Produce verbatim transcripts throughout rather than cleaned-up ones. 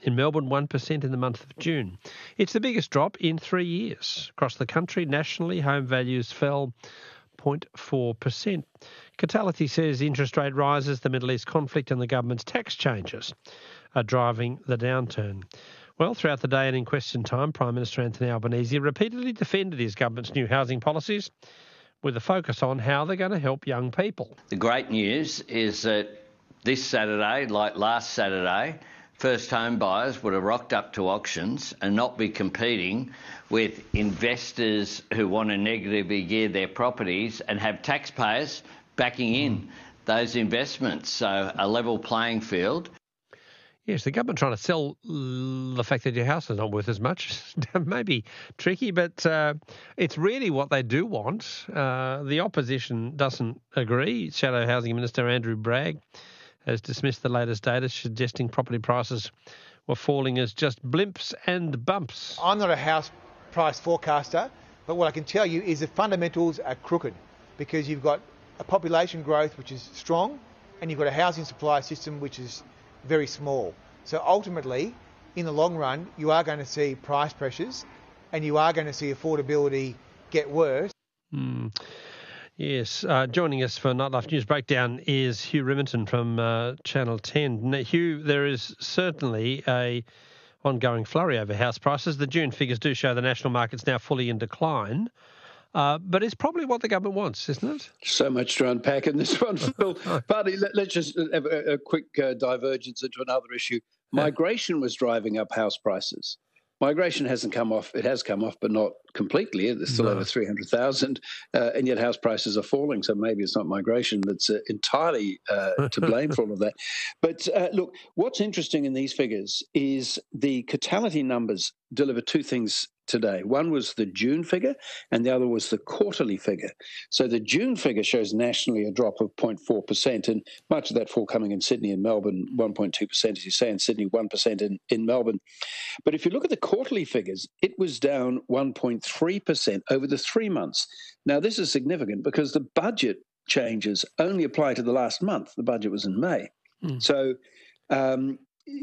In Melbourne, one percent in the month of June. It's the biggest drop in three years. Across the country, nationally, home values fell zero point four percent. Catality says interest rate rises, the Middle East conflict and the government's tax changes are driving the downturn. Well, throughout the day and in question time, Prime Minister Anthony Albanese repeatedly defended his government's new housing policies with a focus on how they're going to help young people. The great news is that this Saturday, like last Saturday, first home buyers would have rocked up to auctions and not be competing with investors who want to negatively gear their properties and have taxpayers backing in those investments. So a level playing field. Yes, the government trying to sell the fact that your house is not worth as much may be tricky, but uh, it's really what they do want. Uh, the opposition doesn't agree. Shadow Housing Minister Andrew Bragg has dismissed the latest data suggesting property prices were falling as just blimps and bumps. I'm not a house price forecaster, but what I can tell you is the fundamentals are crooked because you've got a population growth which is strong and you've got a housing supply system which is very small. So ultimately, in the long run, you are going to see price pressures and you are going to see affordability get worse. Mm. Yes. Uh, joining us for Nightlife News Breakdown is Hugh Riminton from uh, Channel ten. Now, Hugh, there is certainly a ongoing flurry over house prices. The June figures do show the national market's now fully in decline. Uh, but it's probably what the government wants, isn't it? So much to unpack in this one, Phil. Partly, let, let's just have a, a quick uh, divergence into another issue. Migration was driving up house prices. Migration hasn't come off. It has come off, but not completely. There's still no. over three hundred thousand, uh, and yet house prices are falling. So maybe it's not migration that's uh, entirely uh, to blame for all of that. But uh, look, what's interesting in these figures is the Catality numbers deliver two things today. One was the June figure and the other was the quarterly figure. So the June figure shows nationally a drop of zero point four percent, and much of that fall coming in Sydney and Melbourne, one point two percent, as you say, in Sydney, one percent in, in Melbourne. But if you look at the quarterly figures, it was down one point three percent over the three months. Now, this is significant because the budget changes only apply to the last month. The budget was in May. Mm. So um,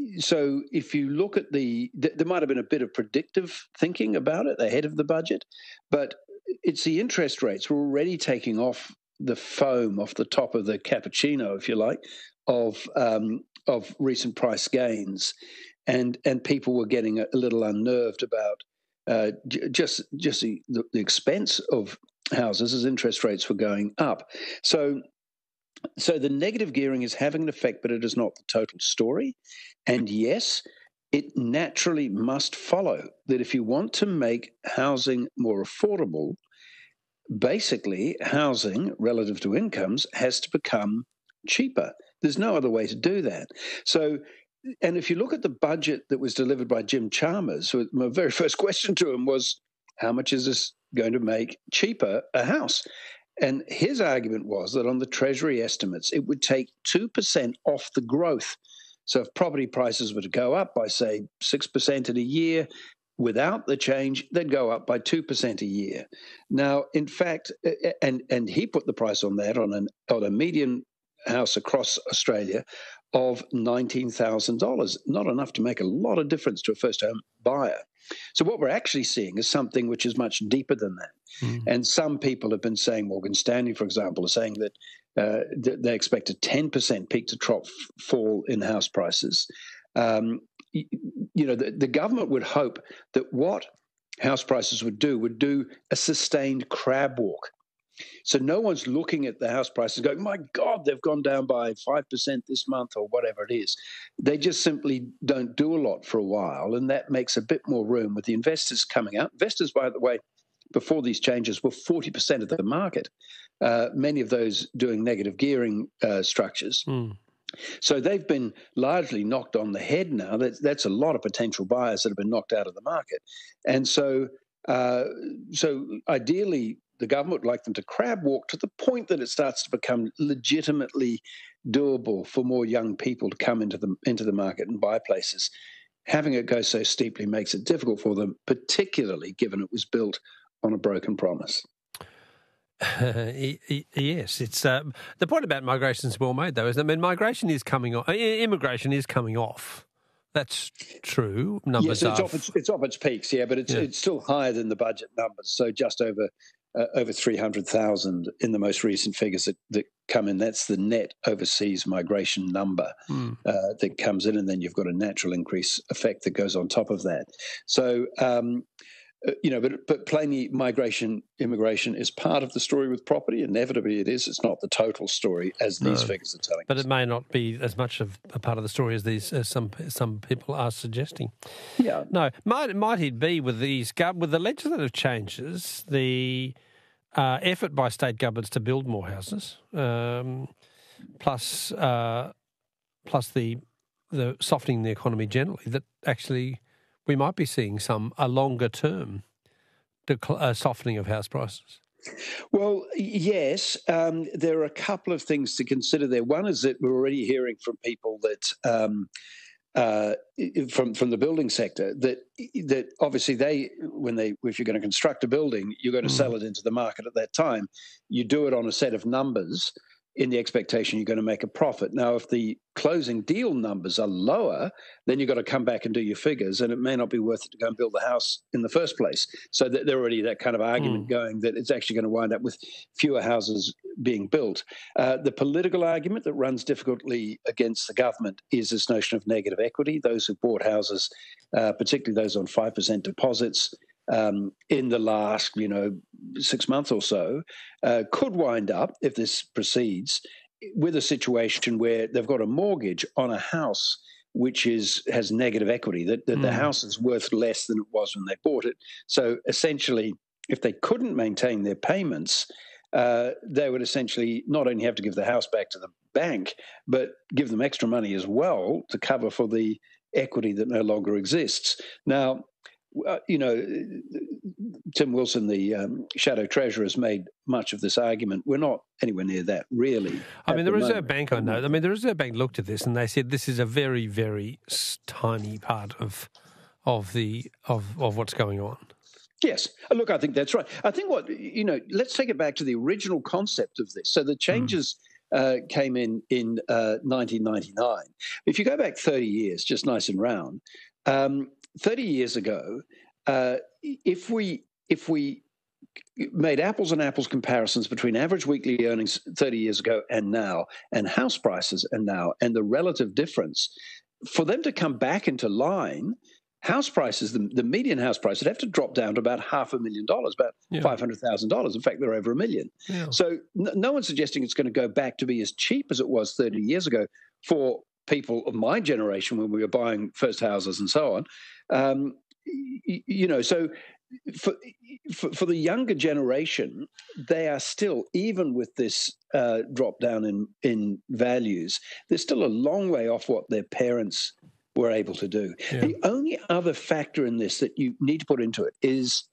So if you look at the, there might have been a bit of predictive thinking about it ahead of the budget, but it's the interest rates were already taking off the foam off the top of the cappuccino, if you like, of um, of recent price gains, and and people were getting a, a little unnerved about uh, j- just just the, the expense of houses as interest rates were going up. So. So the negative gearing is having an effect, but it is not the total story. And yes, it naturally must follow that if you want to make housing more affordable, basically housing relative to incomes has to become cheaper. There's no other way to do that. So, and if you look at the budget that was delivered by Jim Chalmers, my very first question to him was, how much is this going to make cheaper a house? And his argument was that on the Treasury estimates, it would take two percent off the growth. So if property prices were to go up by, say, six percent in a year, without the change, they'd go up by two percent a year. Now, in fact, and and he put the price on that on, an, on a median house across Australia of nineteen thousand dollars, not enough to make a lot of difference to a first-home buyer. So what we're actually seeing is something which is much deeper than that. Mm. And some people have been saying, Morgan Stanley, for example, are saying that uh, th- they expect a ten percent peak to trough fall in house prices. Um, you, you know, the, the government would hope that what house prices would do would do a sustained crab walk. So no one's looking at the house prices going, my God, they've gone down by five percent this month or whatever it is. They just simply don't do a lot for a while, and that makes a bit more room with the investors coming out. Investors, by the way, before these changes were forty percent of the market, uh, many of those doing negative gearing uh, structures. Mm. So they've been largely knocked on the head now. That's, that's a lot of potential buyers that have been knocked out of the market. And so, uh, so ideally, the government would like them to crab walk to the point that it starts to become legitimately doable for more young people to come into the into the market and buy places. Having it go so steeply makes it difficult for them, particularly given it was built on a broken promise. Uh, yes, it's uh, the point about migration is well made, though, isn't it? I mean, migration is coming off. Immigration is coming off That's true. Numbers yes, it's are... off its, it's off its peaks, yeah, but it's Yeah. it's still higher than the budget numbers. So just over uh, over three hundred thousand in the most recent figures that, that come in. That's the net overseas migration number Mm. uh, that comes in, and then you've got a natural increase effect that goes on top of that. So. Um, Uh, you know, but but plainly, migration, immigration is part of the story with property. Inevitably, it is. It's not the total story as these No. figures are telling But us. it may not be as much of a part of the story as these as some some people are suggesting. Yeah. No, might might it be with these gov- with the legislative changes, the uh, effort by state governments to build more houses, um, plus uh, plus the the softening the economy generally, that actually we might be seeing some a longer term decl- uh, softening of house prices. Well, yes, um, there are a couple of things to consider there. One is that we're already hearing from people that um, uh, from from the building sector that that obviously they when they if you're going to construct a building, you're going to Mm. sell it into the market at that time. You do it on a set of numbers in the expectation you're going to make a profit. Now, if the closing deal numbers are lower, then you've got to come back and do your figures, and it may not be worth it to go and build the house in the first place. So that there already that kind of argument Mm. going that it's actually going to wind up with fewer houses being built. Uh, the political argument that runs difficultly against the government is this notion of negative equity. Those who bought houses, uh, particularly those on five percent deposits, Um, in the last, you know, six months or so, uh, could wind up, if this proceeds, with a situation where they've got a mortgage on a house which is has negative equity, that, that Mm. the house is worth less than it was when they bought it. So essentially, if they couldn't maintain their payments, uh, they would essentially not only have to give the house back to the bank, but give them extra money as well to cover for the equity that no longer exists. Now, Uh, you know, Tim Wilson, the um, Shadow Treasurer, has made much of this argument. We're not anywhere near that, really. I mean, the the Reserve moment. Bank, I know. I mean, the Reserve Bank looked at this and they said this is a very, very s- tiny part of of the of of what's going on. Yes. Look, I think that's right. I think what, you know, let's take it back to the original concept of this. So the changes mm. uh, came in in uh, nineteen ninety-nine. If you go back thirty years, just nice and round, um, thirty years ago, uh, if we if we made apples and apples comparisons between average weekly earnings thirty years ago and now, and house prices and now, and the relative difference, for them to come back into line, house prices, the, the median house price would have to drop down to about half a million dollars, about Yeah. five hundred thousand dollars. In fact, they're over a million. Yeah. So no, no one's suggesting it's going to go back to be as cheap as it was thirty years ago for people of my generation when we were buying first houses and so on. Um, you, you know, so for, for for the younger generation, they are still, even with this uh, drop down in in values, they're still a long way off what their parents were able to do. Yeah. The only other factor in this that you need to put into it is,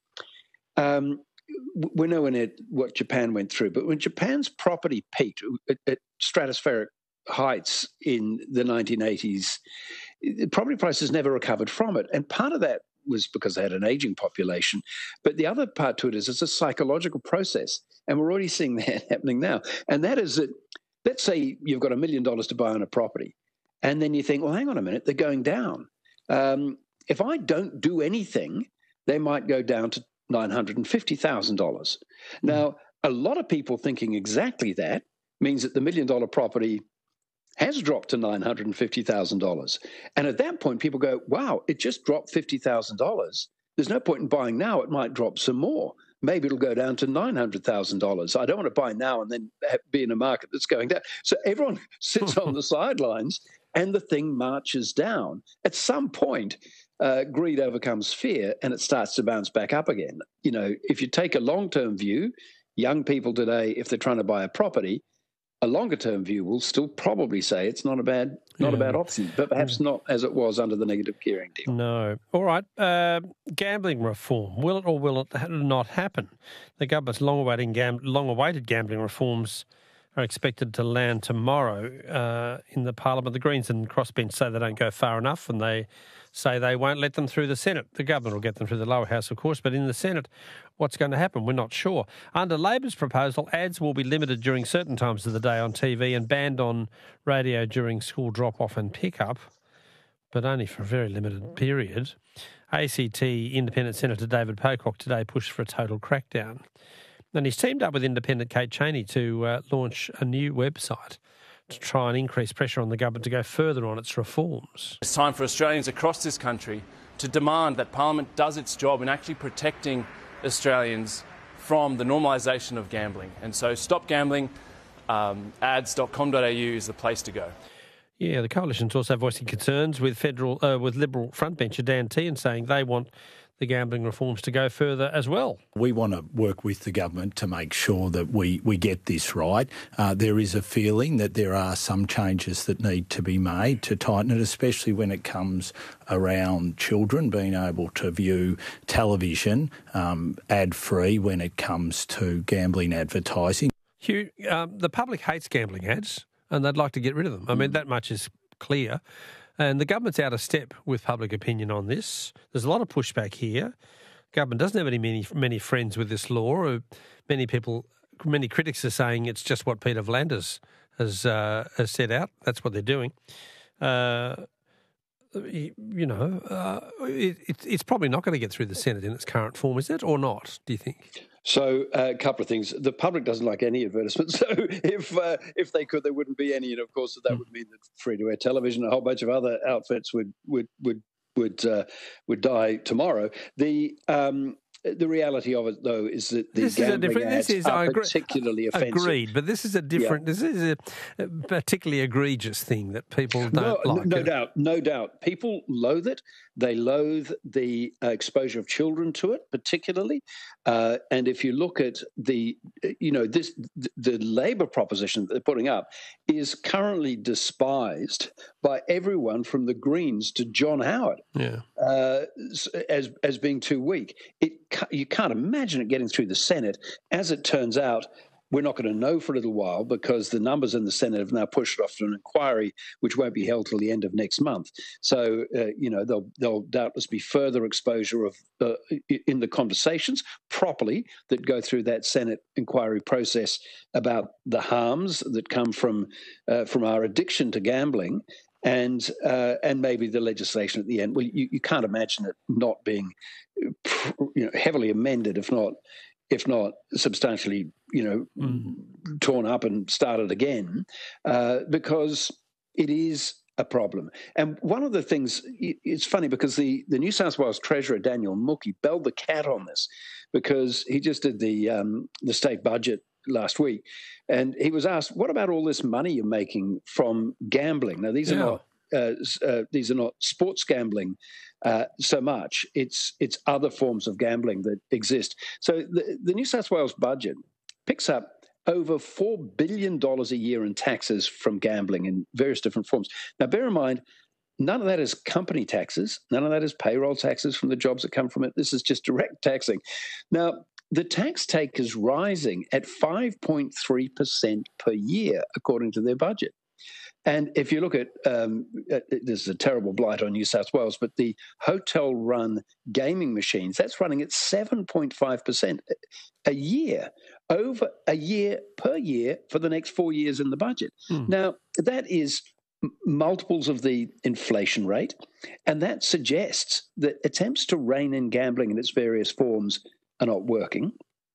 um, we're nowhere near what Japan went through, but when Japan's property peaked at, at stratospheric heights in the nineteen eighties, property prices never recovered from it. And part of that was because they had an aging population. But the other part to it is it's a psychological process. And we're already seeing that happening now. And that is that, let's say you've got a million dollars to buy on a property. And then you think, well, hang on a minute, they're going down. Um, if I don't do anything, they might go down to nine hundred fifty thousand dollars. Mm-hmm. Now, a lot of people thinking exactly that means that the million dollar property has dropped to nine hundred fifty thousand dollars. And at that point, people go, wow, it just dropped fifty thousand dollars. There's no point in buying now. It might drop some more. Maybe it'll go down to nine hundred thousand dollars. I don't want to buy now and then be in a market that's going down. So everyone sits on the sidelines and the thing marches down. At some point, uh, greed overcomes fear and it starts to bounce back up again. You know, if you take a long-term view, young people today, if they're trying to buy a property, a longer-term view will still probably say it's not a bad, not yeah. a bad option, but perhaps yeah. not as it was under the negative gearing deal. No. All right. Uh, gambling reform. Will it or will it not happen? The government's long-awaited, gam- long-awaited gambling reforms are expected to land tomorrow uh, in the Parliament. The Greens and Crossbench say they don't go far enough, and they say they won't let them through the Senate. The government will get them through the lower house, of course, but in the Senate, what's going to happen? We're not sure. Under Labor's proposal, ads will be limited during certain times of the day on T V and banned on radio during school drop-off and pick-up. but only for a very limited period. A C T Independent Senator David Pocock today pushed for a total crackdown. And he's teamed up with Independent Kate Chaney to uh, launch a new website to try and increase pressure on the government to go further on its reforms. It's time for Australians across this country to demand that Parliament does its job in actually protecting Australians from the normalisation of gambling. And so Stop Gambling, um, ads dot com dot a u is the place to go. Yeah, the coalition's also voicing concerns with federal, uh, with Liberal frontbencher Dan Tehan saying they want the gambling reforms to go further as well. We want to work with the government to make sure that we, we get this right. Uh, there is a feeling that there are some changes that need to be made to tighten it, especially when it comes around children being able to view television um, ad-free when it comes to gambling advertising. Hugh, um, the public hates gambling ads and they'd like to get rid of them. I mean, that much is clear. And the government's out of step with public opinion on this. There's a lot of pushback here. Government doesn't have any many, many friends with this law. Many people, many critics are saying it's just what Peter V'landers has uh, has set out. That's what they're doing. Uh, you, you know, uh, it, it, it's probably not going to get through the Senate in its current form, is it, or not? Do you think? So uh, a couple of things. The public doesn't like any advertisements. So if uh, if they could, there wouldn't be any. And of course, that would mean that free-to-air television, a whole bunch of other outfits would would would would uh, would die tomorrow. The um, the reality of it, though, is that the this is a gambling different. ads This is are I agree, particularly offensive. Agreed, but this is a different. Yeah. This is a particularly egregious thing that people don't no, like. No doubt, no doubt. People loathe it. They loathe the uh, exposure of children to it, particularly. Uh, and if you look at the, you know, this the, the Labor proposition that they're putting up is currently despised by everyone from the Greens to John Howard. Yeah. Uh, as as being too weak. It you can't imagine it getting through the Senate. As it turns out, we're not going to know for a little while because the numbers in the Senate have now pushed it off to an inquiry which won't be held till the end of next month. So, uh, you know, there'll, there'll doubtless be further exposure of uh, in the conversations properly that go through that Senate inquiry process about the harms that come from uh, from our addiction to gambling. And uh, and maybe the legislation at the end. Well, you, you can't imagine it not being, you know, heavily amended, if not, if not substantially, you know, mm. torn up and started again, uh, because it is a problem. And one of the things, it's funny because the, the New South Wales Treasurer Daniel Mookhey belled the cat on this, because he just did the um, the state budget last week, and he was asked, "What about all this money you're making from gambling?" Now, these yeah. are not uh, uh, these are not sports gambling uh, so much. It's it's other forms of gambling that exist. So the, the New South Wales budget picks up over four billion dollars a year in taxes from gambling in various different forms. Now, bear in mind, none of that is company taxes. None of that is payroll taxes from the jobs that come from it. This is just direct taxing. Now, the tax take is rising at five point three percent per year, according to their budget. And if you look at, um, this is a terrible blight on New South Wales, but the hotel-run gaming machines, that's running at seven point five percent a year, over a year per year for the next four years in the budget. Hmm. Now, that is multiples of the inflation rate, and that suggests that attempts to rein in gambling in its various forms are not working.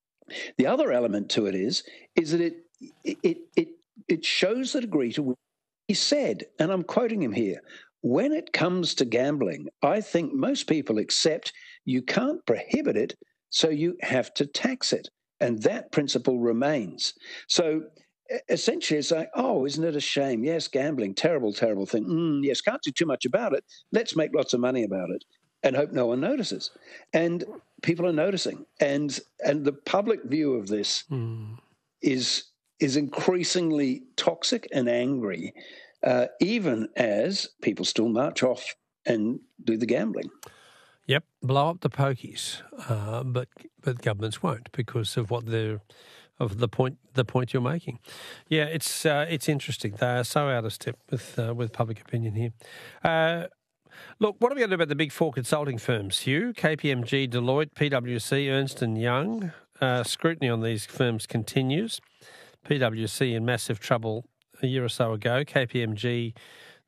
The other element to it is is that it it it it shows the degree to which he said, and I'm quoting him here, "When it comes to gambling, I think most people accept you can't prohibit it, so you have to tax it, and that principle remains." So essentially, it's like, oh, isn't it a shame? Yes, gambling, terrible, terrible thing. Mm, yes, can't do too much about it. Let's make lots of money about it and hope no one notices. And people are noticing. And and the public view of this mm. is is increasingly toxic and angry, uh, even as people still march off and do the gambling. Yep, blow up the pokies, uh, but but governments won't because of what they're of the point the point you're making. Yeah, it's uh, it's interesting. They are so out of step with uh, with public opinion here. Uh, Look, what are we going to do about the big four consulting firms, Hugh? K P M G, Deloitte, P W C, Ernst and Young. Uh, scrutiny on these firms continues. P W C in massive trouble a year or so ago. K P M G,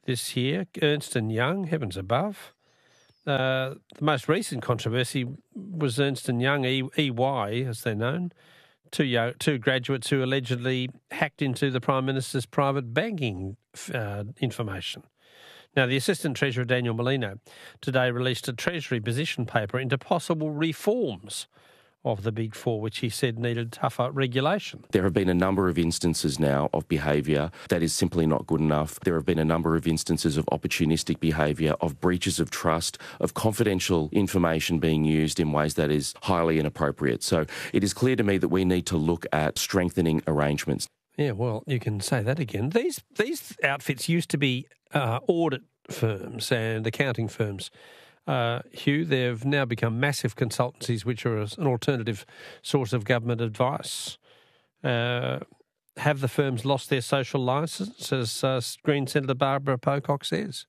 this year. Ernst and Young, heavens above. Uh, the most recent controversy was Ernst and Young, e- EY, as they're known, two, young, two graduates who allegedly hacked into the Prime Minister's private banking uh, information. Now, the Assistant Treasurer, Daniel Molino, today released a Treasury position paper into possible reforms of the Big Four, which he said needed tougher regulation. There have been a number of instances now of behaviour that is simply not good enough. There have been a number of instances of opportunistic behaviour, of breaches of trust, of confidential information being used in ways that is highly inappropriate. So it is clear to me that we need to look at strengthening arrangements. Yeah, well, you can say that again. These these outfits used to be uh, audit firms and accounting firms. Uh, Hugh, they've now become massive consultancies, which are an alternative source of government advice. Uh, have the firms lost their social licence, as uh, Green Senator Barbara Pocock says?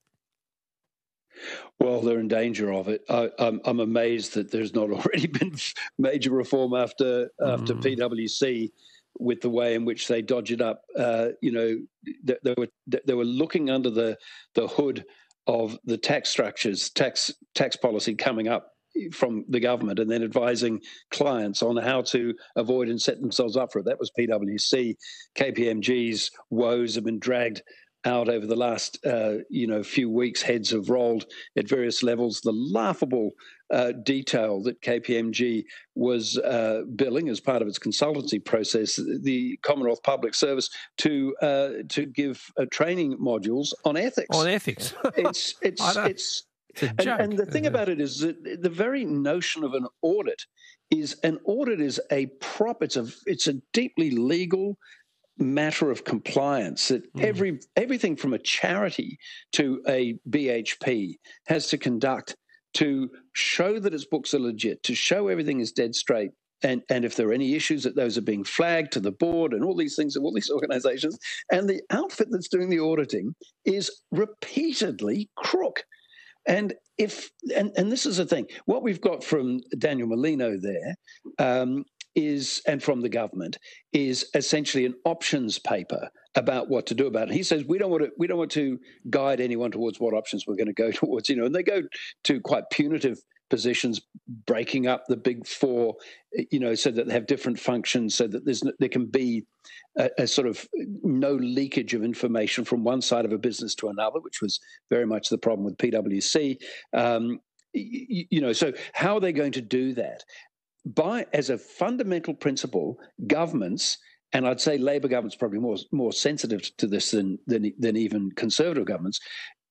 Well, they're in danger of it. I, I'm, I'm amazed that there's not already been major reform after after mm. P W C, with the way in which they dodge it up. Uh, you know, they, they were they were looking under the the hood of the tax structures, tax tax policy coming up from the government, and then advising clients on how to avoid and set themselves up for it. That was P W C. K P M G's woes have been dragged out over the last, uh, you know, few weeks. Heads have rolled at various levels. The laughable uh, detail that K P M G was uh, billing as part of its consultancy process, the Commonwealth Public Service, to uh, to give uh, training modules on ethics. On ethics, it's it's it's. It's a and, joke. And the thing about it is that the very notion of an audit is an audit is a prop. It's a it's a deeply legal matter of compliance that mm. every everything from a charity to a B H P has to conduct to show that its books are legit, to show everything is dead straight. And, and if there are any issues, that those are being flagged to the board and all these things, all these organizations. And the outfit that's doing the auditing is repeatedly crook. And if and, and this is the thing, what we've got from Daniel Molino there um, is, and from the government, is essentially an options paper about what to do about it. He says we don't want to we don't want to guide anyone towards what options we're going to go towards, you know, and they go to quite punitive positions, breaking up the big four, you know, so that they have different functions, so that there's there can be a, a sort of no leakage of information from one side of a business to another, which was very much the problem with P W C. Um, you, you know, so how are they going to do that? By as a fundamental principle, governments, and I'd say Labor governments probably more more sensitive to this than than, than even Conservative governments,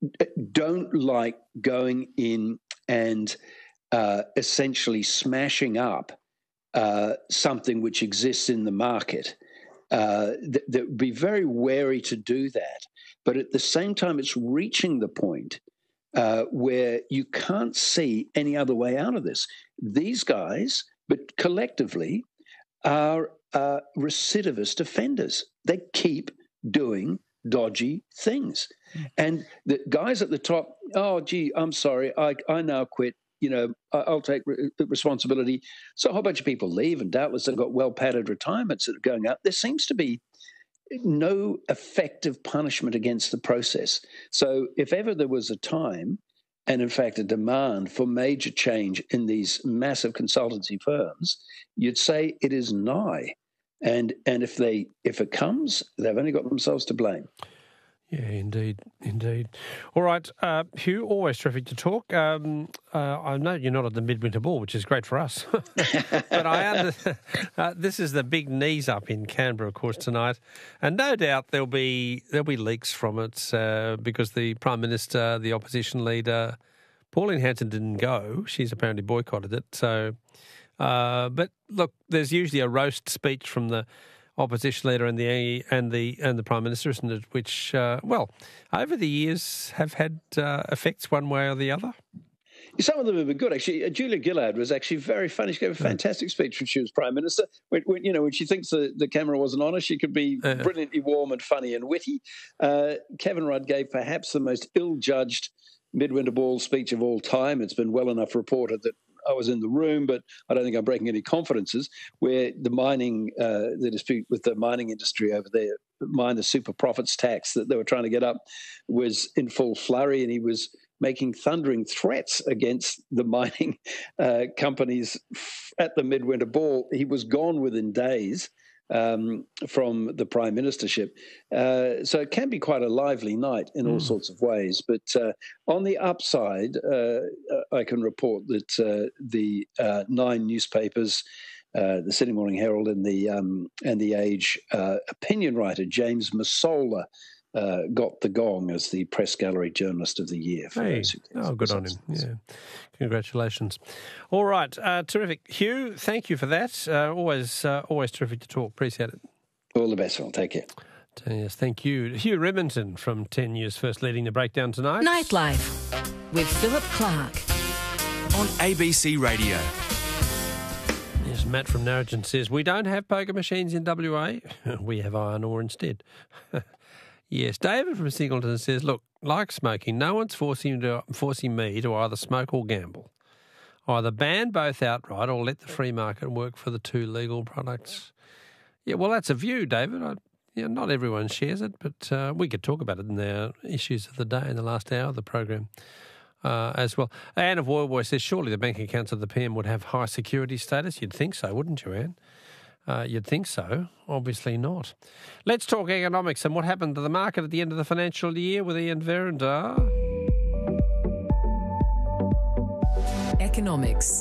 don't like going in and uh, essentially smashing up uh, something which exists in the market. Uh, th- that would be very wary to do that. But at the same time, it's reaching the point uh, where you can't see any other way out of this. These guys, but collectively, are uh, recidivist offenders. They keep doing dodgy things. Mm. And the guys at the top, oh, gee, I'm sorry, I, I now quit. You know, I'll take re- responsibility. So a whole bunch of people leave, and doubtless they've got well-padded retirements that are going out. There seems to be no effective punishment against the process. So if ever there was a time, and in fact a demand for major change in these massive consultancy firms, you'd say it is nigh. And and if they if it comes, they've only got themselves to blame. Yeah, indeed, indeed. All right, uh, Hugh, always terrific to talk. Um, uh, I know you're not at the Midwinter Ball, which is great for us. But I under, uh, this is the big knees up in Canberra, of course, tonight, and no doubt there'll be there'll be leaks from it uh, because the Prime Minister, the opposition leader, Pauline Hanson didn't go. She's apparently boycotted it. So, uh, but look, there's usually a roast speech from the opposition leader and the and the and the Prime Minister, isn't it? Which, uh, well, over the years have had uh, effects one way or the other. Some of them have been good, actually. Uh, Julia Gillard was actually very funny. She gave a fantastic speech when she was Prime Minister. When, when you know, when she thinks the, the camera wasn't on her, she could be uh, brilliantly warm and funny and witty. Uh, Kevin Rudd gave perhaps the most ill-judged Midwinter Ball speech of all time. It's been well enough reported that I was in the room, but I don't think I'm breaking any confidences, where the mining, uh, the dispute with the mining industry over there, mine the super profits tax that they were trying to get up, was in full flurry, and he was making thundering threats against the mining uh, companies at the Midwinter Ball. He was gone within days um, from the Prime Ministership. Uh, so it can be quite a lively night in all mm. sorts of ways. But uh, on the upside, uh, I can report that uh, the uh, nine newspapers, uh, the Sydney Morning Herald and the um, and the Age uh, opinion writer James Massola uh, got the gong as the Press Gallery Journalist of the Year. For hey, those who oh, good on him! Yeah, congratulations. All right, uh, terrific, Hugh. Thank you for that. Uh, always, uh, always terrific to talk. Appreciate it. All the best, Phil. Take care. Yes, thank you, Hugh Remington from ten News First, leading the breakdown tonight. Nightlife with Philip Clark on A B C Radio. Yes, Matt from Narrogin says, we don't have poker machines in W A. We have iron ore instead. Yes, David from Singleton says, look, like smoking, no one's forcing, to, forcing me to either smoke or gamble. Either ban both outright or let the free market work for the two legal products. Yeah, well, that's a view, David. I, yeah, not everyone shares it, but uh, we could talk about it in the issues of the day in the last hour of the program. Uh, as well. Anne of Woywoy says, surely the bank accounts of the P M would have high security status. You'd think so, wouldn't you, Anne? Uh, you'd think so. Obviously not. Let's talk economics and what happened to the market at the end of the financial year with Ian Verinder. Economics.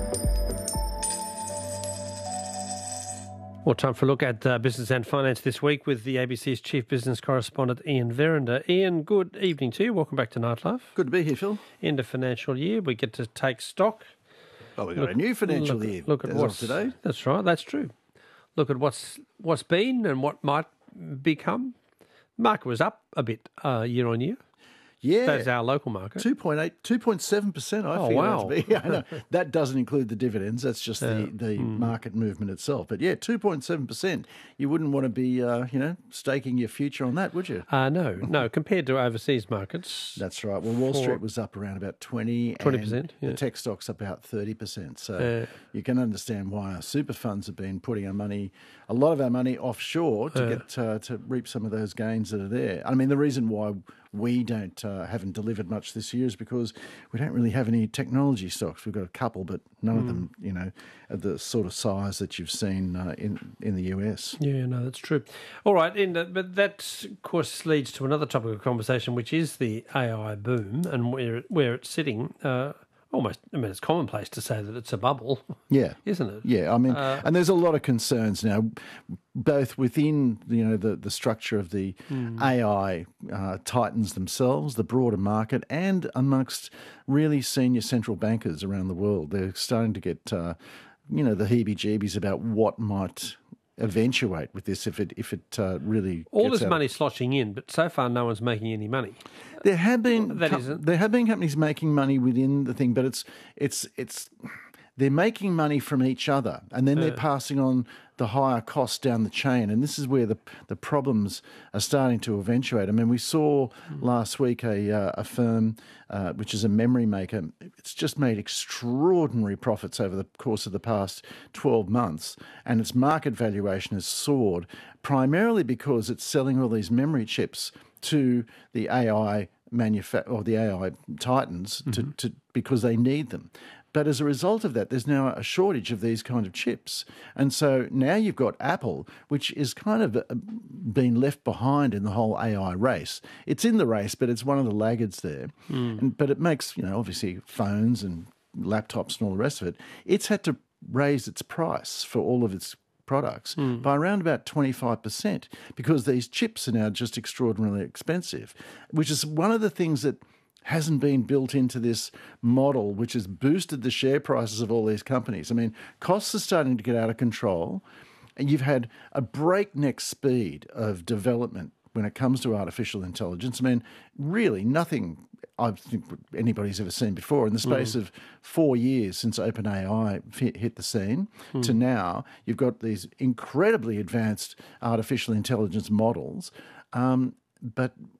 Well, time for a look at uh, business and finance this week with the A B C's chief business correspondent, Ian Verinder. Ian, good evening to you. Welcome back to Nightlife. Good to be here, Phil. End of financial year. We get to take stock. Oh, we've got look, a new financial look, year. Look at what's today. That's right. That's true. Look at what's what's been and what might become. Market was up a bit uh, year on year. Yeah. That's our local market. two point eight, two point seven percent, I oh, figure wow. that to be. I know. That doesn't include the dividends. That's just the, uh, the mm. market movement itself. But yeah, two point seven percent. You wouldn't want to be, uh, you know, staking your future on that, would you? Uh, no, no. Compared to overseas markets. That's right. Well, Wall Street was up around about twenty. twenty percent. And yeah. the tech stocks about thirty percent. So uh, you can understand why our super funds have been putting our money, a lot of our money offshore to uh, get uh, to reap some of those gains that are there. I mean, the reason why we don't uh, haven't delivered much this year is because we don't really have any technology stocks. We've got a couple, but none mm. of them, you know, are the sort of size that you've seen uh, in in the U S. Yeah, no, that's true. All right, and, uh, but that, of course, leads to another topic of conversation, which is the A I boom and where where it's sitting. Uh, Almost, I mean, it's commonplace to say that it's a bubble. Yeah, isn't it? Yeah, I mean, uh, and there's a lot of concerns now, both within you know the the structure of the mm. A I uh, titans themselves, the broader market, and amongst really senior central bankers around the world. They're starting to get uh, you know the heebie-jeebies about what might eventuate with this if it if it uh, really all gets this out. money sloshing in, but so far no one's making any money. There have been that com- isn't. there have been companies making money within the thing, but it's it's it's they're making money from each other, and then uh, they're passing on the higher costs down the chain, and this is where the the problems are starting to eventuate. I mean, we saw mm. last week a uh, a firm uh, which is a memory maker. It's just made extraordinary profits over the course of the past twelve months, and its market valuation has soared, primarily because it's selling all these memory chips to the A I manufa- or the A I titans mm-hmm. to, to because they need them. But as a result of that, there's now a shortage of these kind of chips. And so now you've got Apple, which is kind of been left behind in the whole A I race. It's in the race, but it's one of the laggards there. Mm. And, but it makes, you know, obviously phones and laptops and all the rest of it. It's had to raise its price for all of its products mm. by around about twenty-five percent because these chips are now just extraordinarily expensive, which is one of the things that hasn't been built into this model, which has boosted the share prices of all these companies. I mean, costs are starting to get out of control, and you've had a breakneck speed of development when it comes to artificial intelligence. I mean, really nothing I think anybody's ever seen before. In the space mm. of four years since OpenAI hit the scene mm. to now, you've got these incredibly advanced artificial intelligence models, um, but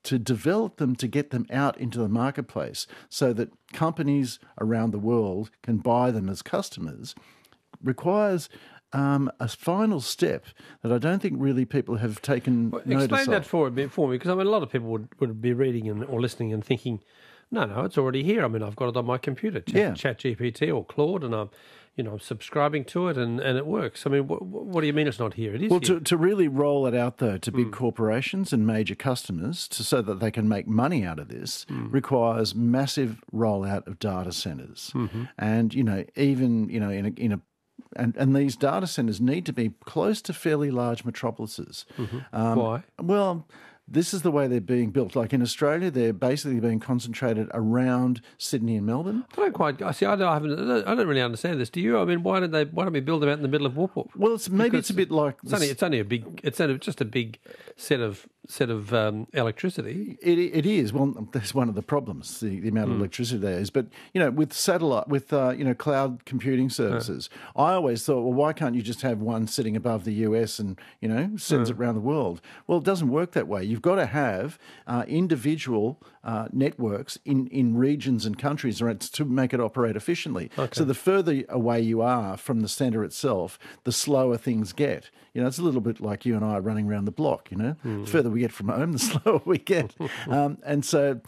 to develop them, to get them out into the marketplace so that companies around the world can buy them as customers, requires um, a final step that I don't think really people have taken well, notice of. Explain that for a bit for me, because I mean, a lot of people would, would be reading and, or listening and thinking, no, no, it's already here. I mean, I've got it on my computer, Chat, yeah. ChatGPT or Claude, and I'm, you know, I'm subscribing to it, and, and it works. I mean, what, what do you mean it's not here? It is well, here. to, to really roll it out, though, to big Mm. corporations and major customers to, so that they can make money out of this Mm. requires massive rollout of data centres. Mm-hmm. And, you know, even, you know, in a, in a And, and these data centres need to be close to fairly large metropolises. Mm-hmm. Um, Why? Well, this is the way they're being built. Like in Australia, they're basically being concentrated around Sydney and Melbourne. I don't quite. I see. I don't, I, haven't, I don't really understand this. Do you? I mean, why don't they? Why don't we build them out in the middle of Whoop Whoop? Well, it's, maybe Because it's a bit like it's only. It's only a big. It's only just a big set of set of um, electricity. It, it is. Well, that's one of the problems, the, the amount of Mm. electricity there is. But, you know, with satellite, with, uh, you know, cloud computing services, uh. I always thought, well, why can't you just have one sitting above the U S and, you know, sends uh. it around the world? Well, it doesn't work that way. You've got to have uh, individual uh, networks in, in regions and countries around to make it operate efficiently. Okay. So the further away you are from the centre itself, the slower things get. You know, it's a little bit like you and I running around the block, you know. Mm. The further we get from home, the slower we get. um, and so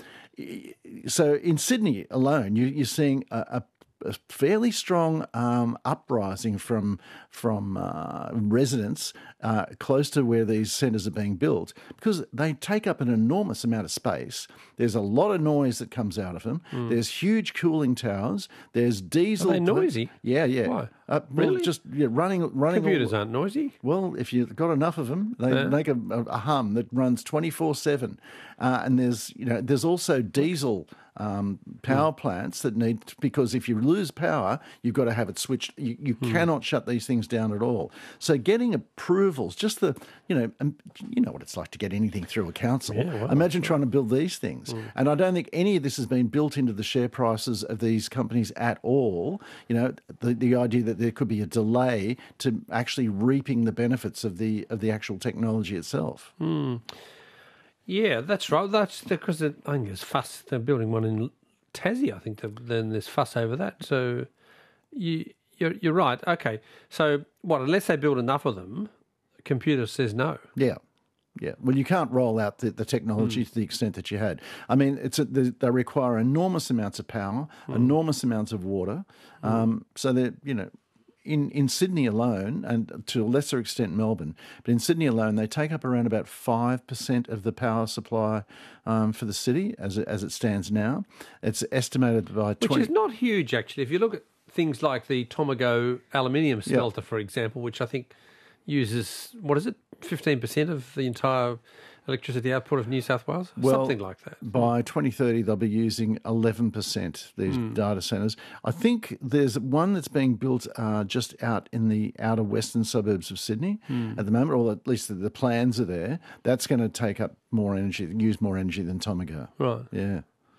so in Sydney alone, you, you're seeing a, a a fairly strong um, uprising from from uh, residents uh, close to where these centres are being built, because they take up an enormous amount of space. There's a lot of noise that comes out of them. Mm. There's huge cooling towers. There's diesel. Are they noisy? Yeah, yeah. Why? Uh, well, Really? just yeah, running, running. Computers all, aren't noisy. Well, if you've got enough of them, they Yeah. make a, a, a hum that runs twenty-four seven. Uh, and there's, you know, there's also diesel um, power mm. plants that need, because if you lose power, you've got to have it switched. You, you mm. cannot shut these things down at all. So getting approvals, just the, you know, um, you know what it's like to get anything through a council. Yeah, well, Imagine trying to build these things. Mm. And I don't think any of this has been built into the share prices of these companies at all. You know, the, the idea that there could be a delay to actually reaping the benefits of the of the actual technology itself. Mm. Yeah, that's right. That's because I think there's fuss. They're building one in Tassie. I think then there's fuss over that. So you you're, you're right. Okay. So what? Unless they build enough of them, the computer says no. Yeah. Yeah, well, you can't roll out the, the technology mm. to the extent that you had. I mean, it's a, they, they require enormous amounts of power, mm. enormous amounts of water. Mm. Um, so that, you know, in, in Sydney alone, and to a lesser extent Melbourne, but in Sydney alone, they take up around about five percent of the power supply um, for the city as it, as it stands now. It's estimated by twenty... Which is not huge, actually. If you look at things like the Tomago aluminium smelter, yep. for example, which I think uses, what is it, fifteen percent of the entire electricity output of New South Wales? Well, something like that. By twenty thirty, they'll be using eleven percent, these mm. data centres. I think there's one that's being built uh, just out in the outer western suburbs of Sydney mm. at the moment, or at least the, the plans are there. That's going to take up more energy, use more energy than Tomago. Right. Yeah.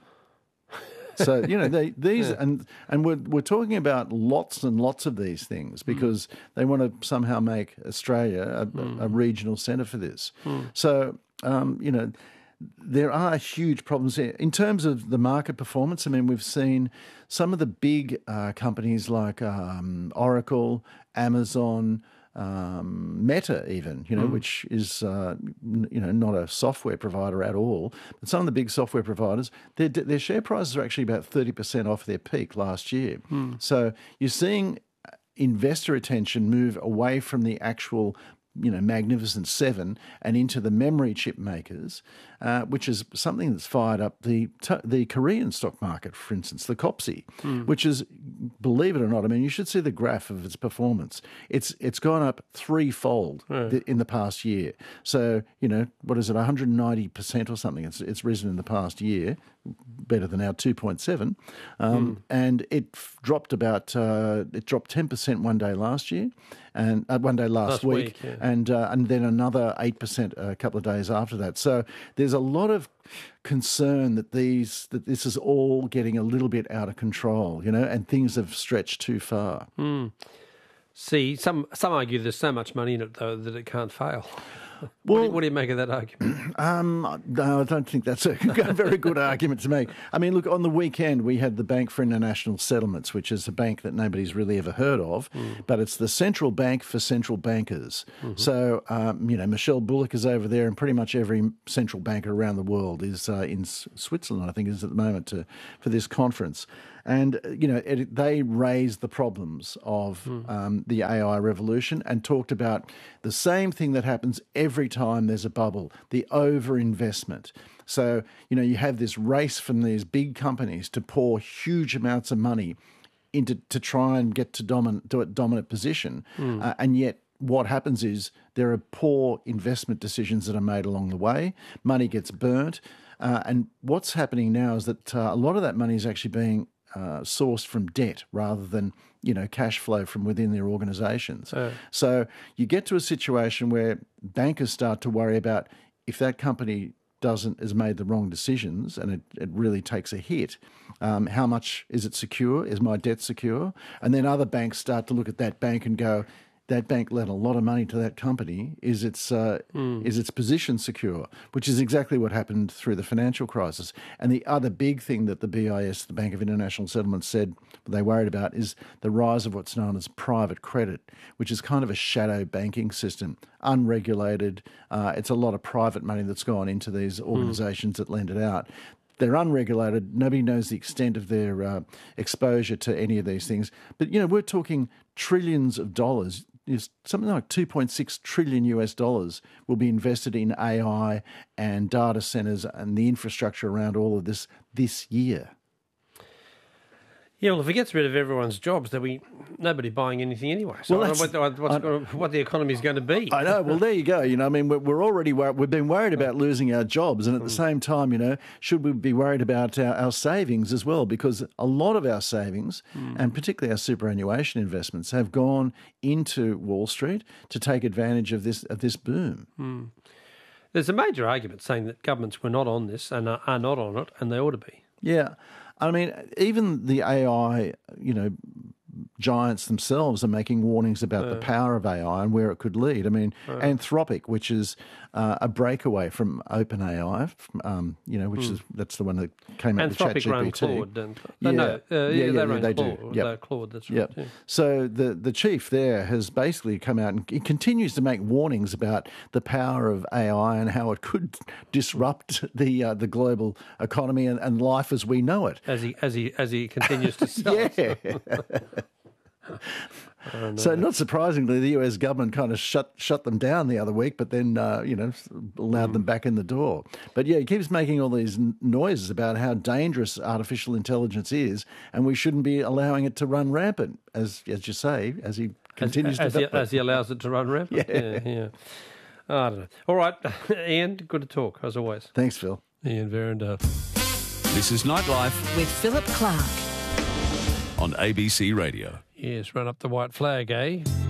So, you know, they, these, yeah. and and we're, we're talking about lots and lots of these things because mm. they want to somehow make Australia a, mm. a regional centre for this. Mm. So, um, you know, there are huge problems here. In terms of the market performance, I mean, we've seen some of the big uh, companies like um, Oracle, Amazon, Um, Meta even, you know, mm. which is, uh, you know, not a software provider at all, but some of the big software providers, their, their share prices are actually about thirty percent off their peak last year. Mm. So you're seeing investor attention move away from the actual, you know, Magnificent Seven and into the memory chip makers, uh, which is something that's fired up the the Korean stock market, for instance, the K O P S I, mm. which is, believe it or not, I mean, you should see the graph of its performance. It's it's gone up threefold yeah. th- in the past year. So, you know, what is it, one hundred ninety percent or something? It's it's risen in the past year, better than our two point seven. Um, mm. And it f- dropped about, uh, it dropped ten percent one day last year, and uh, one day last, last week, week yeah. and uh, and then another eight percent a couple of days after that. So there's a lot of concern that these that this is all getting a little bit out of control, you know, and things have stretched too far. Mm. See, some some argue there's so much money in it though that it can't fail. what, do you, what do you make of that argument? Um, no, I don't think that's a very good argument to make. I mean, look, on the weekend we had the Bank for International Settlements, which is a bank that nobody's really ever heard of, mm. but it's the central bank for central bankers. Mm-hmm. So, um, you know, Michelle Bullock is over there, and pretty much every central banker around the world is uh, in Switzerland, I think, is at the moment to, for this conference. And, you know, it, they raised the problems of mm. um, the A I revolution and talked about the same thing that happens every time there's a bubble, the overinvestment. So, you know, you have this race from these big companies to pour huge amounts of money into to try and get to, dominant, to a dominant position. Mm. Uh, and yet what happens is there are poor investment decisions that are made along the way. Money gets burnt. Uh, and what's happening now is that uh, a lot of that money is actually being Uh, sourced from debt rather than, you know, cash flow from within their organisations. Uh. So you get to a situation where bankers start to worry about if that company doesn't has made the wrong decisions and it, it really takes a hit, um, how much is it secure? Is my debt secure? And then other banks start to look at that bank and go, that bank lent a lot of money to that company. Is its uh, mm. is its position secure? Which is exactly what happened through the financial crisis. And the other big thing that the B I S, the Bank of International Settlements, said they worried about is the rise of what's known as private credit, which is kind of a shadow banking system, unregulated. Uh, it's a lot of private money that's gone into these organisations mm. that lend it out. They're unregulated. Nobody knows the extent of their uh, exposure to any of these things. But, you know, we're talking trillions of dollars. Is something like two point six trillion U S dollars will be invested in A I and data centres and the infrastructure around all of this this year. Yeah, well, if it gets rid of everyone's jobs, there'll be nobody buying anything anyway. So well, I don't know what, what's going to, what the economy is going to be. I know. Well, there you go. You know, I mean, we're, we're already worried. We've been worried about losing our jobs, and at the same time, you know, should we be worried about our, our savings as well? Because a lot of our savings, mm. and particularly our superannuation investments, have gone into Wall Street to take advantage of this of this boom. Mm. There's a major argument saying that governments were not on this and are, are not on it, and they ought to be. Yeah. I mean, even the A I, you know, giants themselves are making warnings about uh, the power of A I and where it could lead. I mean, uh, Anthropic, which is uh, a breakaway from OpenAI, um, you know, which mm. is that's the one that came out with ChatGPT. Anthropic run Claude, don't they? Yeah. No, uh, yeah, yeah, yeah, they, yeah, they Claude, do. Yep. Claude, that's right. Yep. Yeah. So the, the chief there has basically come out and he continues to make warnings about the power of A I and how it could disrupt the uh, the global economy and, and life as we know it. As he as he as he continues to sell. Yeah. So not surprisingly, the U S government kind of shut shut them down the other week, but then, uh, you know, allowed mm. them back in the door. But, yeah, he keeps making all these noises about how dangerous artificial intelligence is, and we shouldn't be allowing it to run rampant, as as you say, as he continues as, to as, he, as he allows it to run rampant. Yeah, yeah. yeah. I don't know. All right, Ian, good to talk, as always. Thanks, Phil. Ian Verrendale. This is Nightlife with Philip Clark on A B C Radio. Yes, run up the white flag, eh?